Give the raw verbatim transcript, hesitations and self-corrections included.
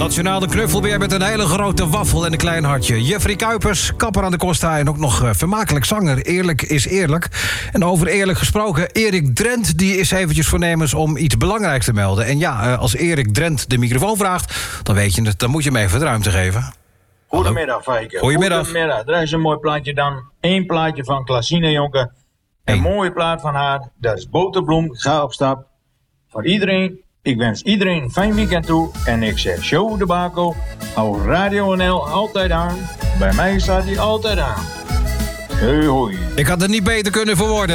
Nationaal de knuffelbeer met een hele grote waffel en een klein hartje. Jeffrey Kuipers, kapper aan de Costa en ook nog uh, vermakelijk zanger. Eerlijk is eerlijk. En over eerlijk gesproken, Erik Drent die is eventjes voornemens om iets belangrijks te melden. En ja, uh, als Erik Drent de microfoon vraagt, dan weet je het, dan moet je hem even de ruimte geven. Goedemiddag, Fijke. Goedemiddag. Goedemiddag. Er is een mooi plaatje dan. Eén plaatje van Klasine Jonker. Een Eén. mooie plaat van haar. Dat is Boterbloem. Ga op stap. Voor iedereen. Ik wens iedereen een fijn weekend toe. En ik zeg show de bako. Hou Radio N L altijd aan. Bij mij staat hij altijd aan. Hey hoi. Ik had het niet beter kunnen verwoorden.